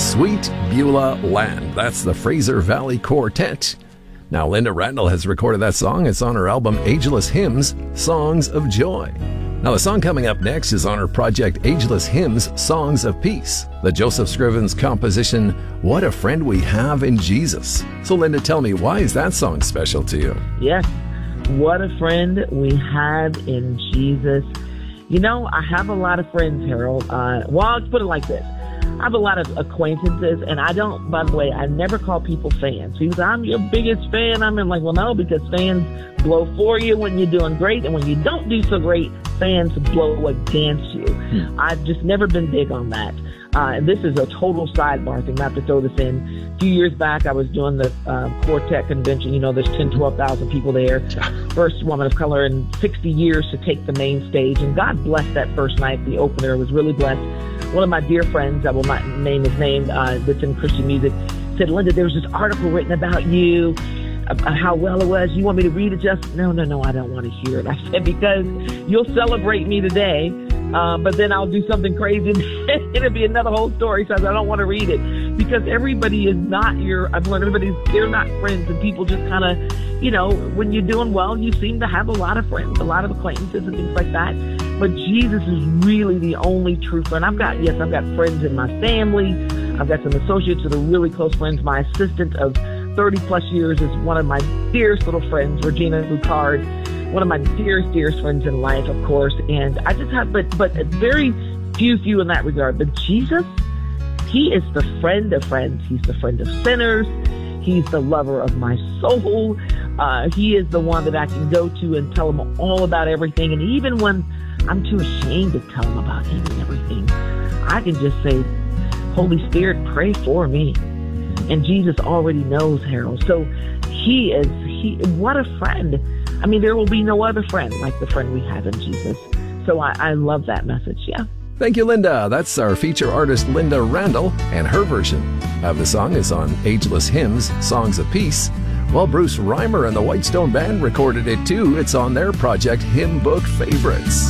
Sweet Beulah Land. That's the Fraser Valley Quartet. Now, Linda Randall has recorded that song. It's on her album Ageless Hymns, Songs of Joy. Now, the song coming up next is on her project Ageless Hymns, Songs of Peace, the Joseph Scrivens composition, What a Friend We Have in Jesus. So, Linda, tell me, why is that song special to you? Yes, what a friend we have in Jesus. You know, I have a lot of friends, Harold. Let's put it like this. I have a lot of acquaintances, and I don't, by the way, I never call people fans. People say, I'm your biggest fan. I'm like, well, no, because fans blow for you when you're doing great, and when you don't do so great, fans blow against you. I've just never been big on that. And this is a total sidebar thing, not to throw this in. A few years back, I was doing the Quartet convention. You know, there's 10,000, 12,000 people there. First woman of color in 60 years to take the main stage. And God blessed that first night. The opener was really blessed. One of my dear friends, I will not name his name, that's in Christian music, said, Linda, there was this article written about you, about how well it was. You want me to read it? Just no, I don't want to hear it. I said, because you'll celebrate me today, but then I'll do something crazy and it'll be another whole story. So I said, I don't want to read it, because everybody is not I've learned they're not friends, and people just kind of, you know, when you're doing well, you seem to have a lot of friends, a lot of acquaintances and things like that. But Jesus is really the only true friend. I've got friends in my family. I've got some associates that are really close friends. My assistant of 30 plus years is one of my dearest little friends, Regina Lucard, one of my dearest friends in life, of course. And I just have, but very few in that regard. But Jesus, he is the friend of friends. He's the friend of sinners. He's the lover of my soul. He is the one that I can go to and tell him all about everything. And even when I'm too ashamed to tell him about him and everything, I can just say, Holy Spirit, pray for me. And Jesus already knows, Harold. So what a friend. I mean, there will be no other friend like the friend we have in Jesus. So I love that message, yeah. Thank you, Linda. That's our feature artist, Linda Randall, and her version of the song is on Ageless Hymns, Songs of Peace. Well, Bruce Reimer and the Whitestone Band recorded it too. It's on their project Hymn Book Favorites.